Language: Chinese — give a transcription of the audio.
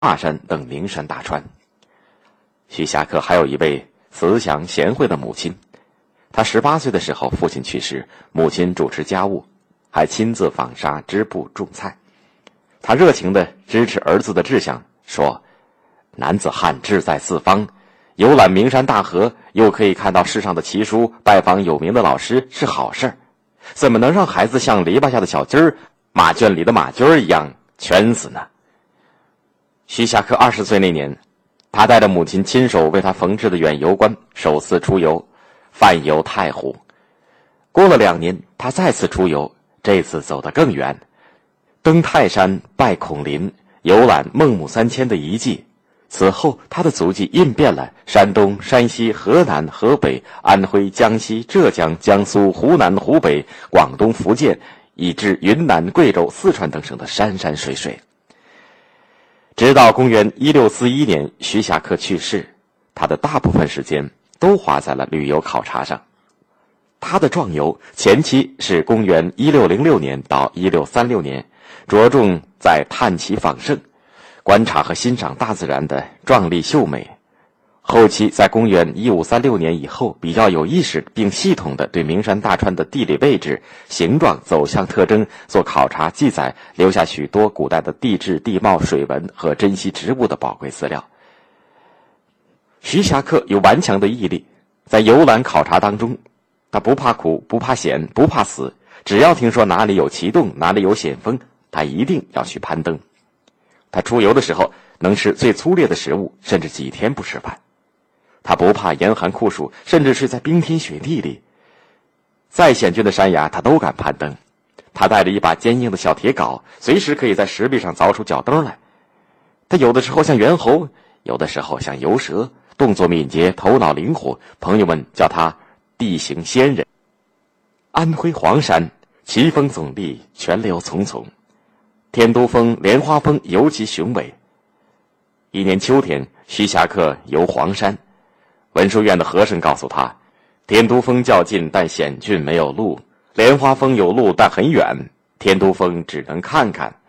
华山等名山大川。徐霞客还有一位慈祥贤惠的母亲，他18岁的时候父亲去世，母亲主持家务，还亲自纺纱织布种菜。他热情地支持儿子的志向，说：男子汉志在四方，游览名山大河，又可以看到世上的奇书，拜访有名的老师是好事儿，怎么能让孩子像篱笆下的小鸡儿、马圈里的马驹儿一样圈死呢？徐霞客20岁那年，他带着母亲亲手为他缝制的远游观首次出游，泛游太湖。过了2年，他再次出游，这次走得更远，登泰山，拜孔林，游览孟母三迁的遗迹。此后他的足迹印遍了山东、山西、河南、河北、安徽、江西、浙江、江苏、湖南、湖北、广东、福建，以至云南、贵州、四川等省的山山水水。直到公元1641年徐霞客去世，他的大部分时间都花在了旅游考察上。他的壮游前期是公元1606年到1636年，着重在探奇访胜，观察和欣赏大自然的壮丽秀美。后期在公元1536年以后，比较有意识并系统地对名山大川的地理位置、形状、走向特征做考察记载，留下许多古代的地质、地貌、水文和珍稀植物的宝贵资料。徐霞客有顽强的毅力，在游览考察当中，他不怕苦，不怕险，不怕死，只要听说哪里有奇洞，哪里有险峰，他一定要去攀登。他出游的时候能吃最粗劣的食物，甚至几天不吃饭。他不怕严寒酷暑，甚至是在冰天雪地里，再险峻的山崖他都敢攀登。他带着一把坚硬的小铁镐，随时可以在石壁上凿出脚蹬来。他有的时候像猿猴，有的时候像游蛇，动作敏捷，头脑灵活，朋友们叫他地形仙人。安徽黄山奇峰耸立，泉流淙淙，天都峰、莲花峰尤其雄伟。一年秋天，徐霞客游黄山，文殊院的和尚告诉他，天都峰较近，但险峻没有路；莲花峰有路，但很远。天都峰只能看看，